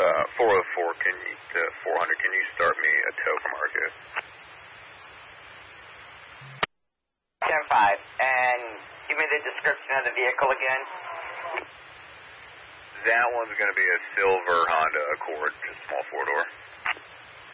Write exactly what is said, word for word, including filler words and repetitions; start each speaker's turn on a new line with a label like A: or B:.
A: uh, four oh four, can you, to four hundred, can you start me a tow for Marcus?
B: ten five, and give me the description of the vehicle again.
A: That one's going to be a silver Honda Accord, just small four-door.